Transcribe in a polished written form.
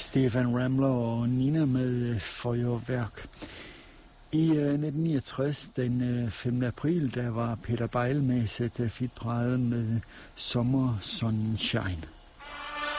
Stefan Rambler og Nina med For Your Work. I 1969, den 5. april, der var Peter Beil med sætte fitbræde med Sommer Sunshine.